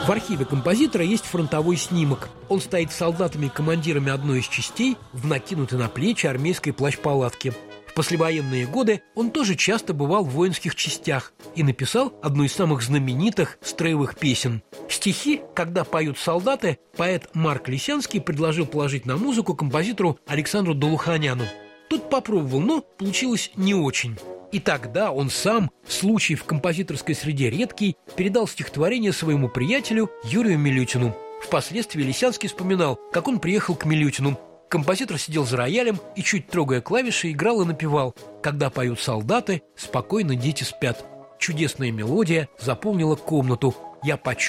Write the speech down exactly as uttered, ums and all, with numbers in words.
В архиве композитора есть фронтовой снимок. Он стоит с солдатами-командирами одной из частей в накинутой на плечи армейской плащ-палатке. В послевоенные годы он тоже часто бывал в воинских частях и написал одну из самых знаменитых строевых песен. Стихи «Когда поют солдаты» поэт Марк Лисянский предложил положить на музыку композитору Александру Долуханяну. Тот попробовал, но получилось не очень. И тогда он сам, случай в композиторской среде редкий, передал стихотворение своему приятелю Юрию Милютину. Впоследствии Лисянский вспоминал, как он приехал к Милютину. Композитор сидел за роялем и, чуть трогая клавиши, играл и напевал: «Когда поют солдаты, спокойно дети спят». Чудесная мелодия заполнила комнату. Я почувствовал,